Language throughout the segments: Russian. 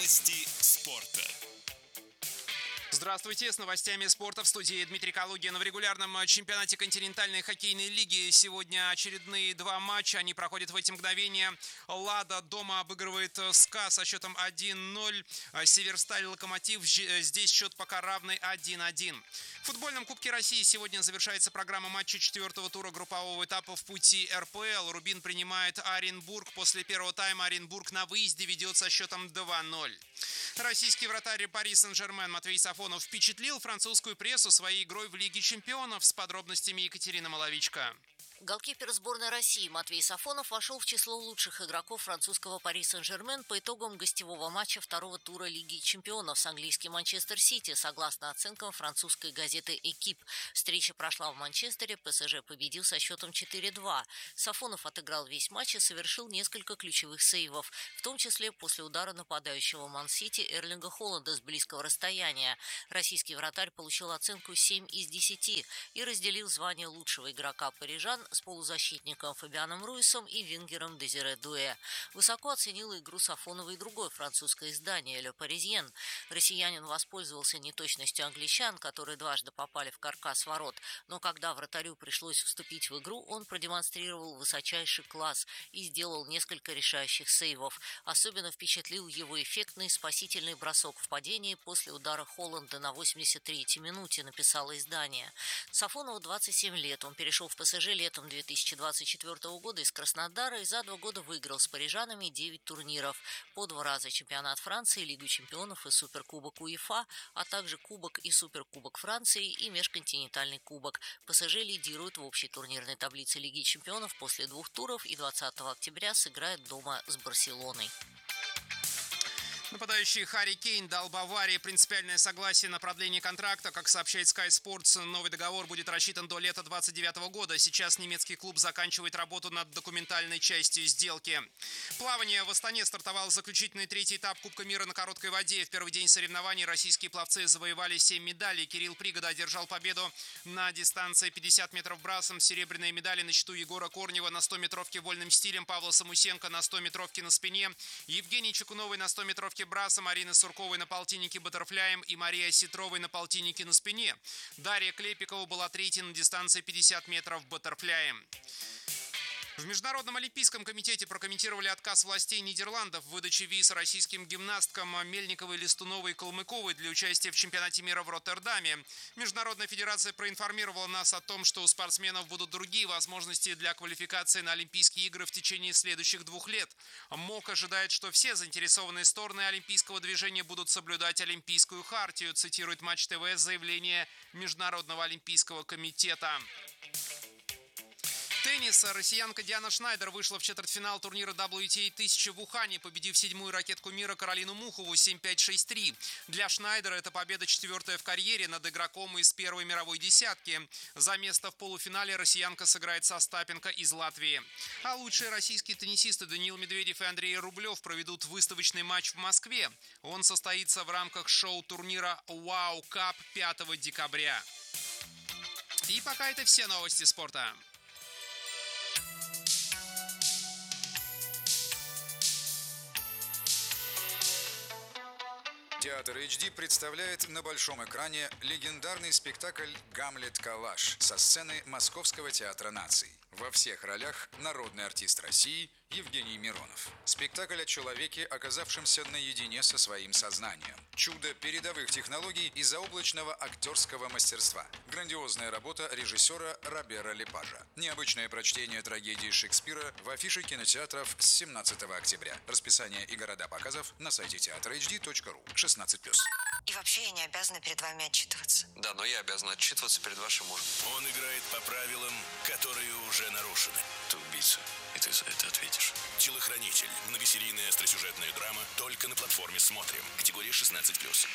Новости спорта. Здравствуйте, с новостями спорта в студии Дмитрий Калугин. В регулярном чемпионате континентальной хоккейной лиги сегодня очередные два матча. Они проходят в эти мгновения. «Лада» дома обыгрывает «СКА» со счетом 1-0. «Северсталь» «Локомотив». Здесь счет пока равный 1-1. В футбольном Кубке России сегодня завершается программа матчей четвертого тура группового этапа в пути РПЛ. «Рубин» принимает Оренбург. После первого тайма Оренбург на выезде ведет со счетом 2-0. Российский вратарь Пари Сен-Жермен Матвей Сафонов впечатлил французскую прессу своей игрой в Лиге чемпионов. С подробностями Екатерина Маловичка. Голкипер сборной России Матвей Сафонов вошел в число лучших игроков французского Пари Сен-Жермен по итогам гостевого матча второго тура Лиги чемпионов с английским Манчестер Сити, согласно оценкам французской газеты «Экип». Встреча прошла в Манчестере, ПСЖ победил со счетом 4-2. Сафонов отыграл весь матч и совершил несколько ключевых сейвов, в том числе после удара нападающего Ман-Сити Эрлинга Холланда с близкого расстояния. Российский вратарь получил оценку 7 из 10 и разделил звание лучшего игрока парижан с полузащитником Фабианом Руисом и вингером Дезире Дуэ. Высоко оценило игру Сафонова и другое французское издание «Ле Паризьен». Россиянин воспользовался неточностью англичан, которые дважды попали в каркас ворот, но когда вратарю пришлось вступить в игру, он продемонстрировал высочайший класс и сделал несколько решающих сейвов. Особенно впечатлил его эффектный спасительный бросок в падении после удара Холланда на 83-й минуте, написало издание. Сафонову 27 лет, он перешел в ПСЖ летом 2024 года из Краснодара и за 2 года выиграл с парижанами 9 турниров. По 2 раза чемпионат Франции, Лигу чемпионов и Суперкубок УЕФА, а также Кубок и Суперкубок Франции и Межконтинентальный кубок. ПСЖ лидирует в общей турнирной таблице Лиги чемпионов после 2 туров и 20 октября сыграет дома с Барселоной. Нападающий Харри Кейн дал Баварии принципиальное согласие на продление контракта. Как сообщает Sky Sports, новый договор будет рассчитан до лета 2029 года. Сейчас немецкий клуб заканчивает работу над документальной частью сделки. Плавание в Астане стартовал заключительный 3-й этап Кубка мира на короткой воде. В первый день соревнований российские пловцы завоевали 7 медалей. Кирилл Пригода одержал победу на дистанции 50 метров брасом. Серебряные медали на счету Егора Корнева на 100-метровке вольным стилем, Павла Самусенко на 100-метровке на спине, Евгений Чекуновой на 100-метровке брасом, Марины Сурковой на полтиннике баттерфляем и Мария Ситровой на полтиннике на спине. Дарья Клепикова была третьей на дистанции 50 метров баттерфляем. В Международном олимпийском комитете прокомментировали отказ властей Нидерландов в выдаче виз российским гимнасткам Мельниковой, Листуновой и Калмыковой для участия в чемпионате мира в Роттердаме. Международная федерация проинформировала нас о том, что у спортсменов будут другие возможности для квалификации на Олимпийские игры в течение следующих 2 лет. МОК ожидает, что все заинтересованные стороны олимпийского движения будут соблюдать Олимпийскую хартию, цитирует Матч ТВ заявление Международного олимпийского комитета. Теннис. Россиянка Диана Шнайдер вышла в четвертьфинал турнира WTA 1000 в Ухане, победив 7-ю ракетку мира Каролину Мухову 7-5-6-3. Для Шнайдера это победа 4-я в карьере над игроком из первой мировой десятки. За место в полуфинале россиянка сыграет со Остапенко из Латвии. А лучшие российские теннисисты Даниил Медведев и Андрей Рублев проведут выставочный матч в Москве. Он состоится в рамках шоу-турнира «Вау Кап» 5 декабря. И пока это все новости спорта. Театр HD представляет на большом экране легендарный спектакль «Гамлет Калаш» со сцены Московского театра наций. Во всех ролях народный артист России Евгений Миронов. Спектакль о человеке, оказавшемся наедине со своим сознанием. Чудо передовых технологий и заоблачного актерского мастерства. Грандиозная работа режиссера Робера Лепажа. Необычное прочтение трагедии Шекспира в афише кинотеатров с 17 октября. Расписание и города показов на сайте teatrhd.ru. 16+. И вообще я не обязана перед вами отчитываться. Да, но я обязан отчитываться перед вашим мужем. Он играет по правилам, которые уже нарушены. Ты убийца, и ты за это ответишь. Телохранитель. Многосерийная остросюжетная драма только на платформе «Смотрим». Категория 16+.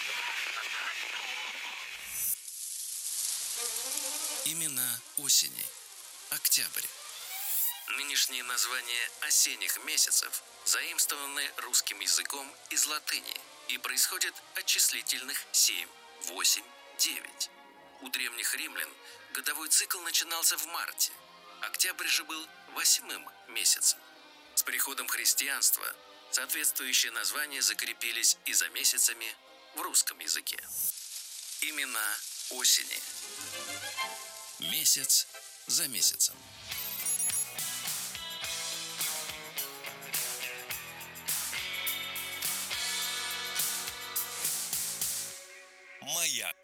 Имена осени. Октябрь. Нынешние названия осенних месяцев заимствованы русским языком из латыни и происходят от числительных 7, 8, 9. У древних римлян годовой цикл начинался в марте. Октябрь же был 8-м месяцем. С приходом христианства Соответствующие названия закрепились и за месяцами в русском языке. Имена осени. Месяц за месяцем. Маяк.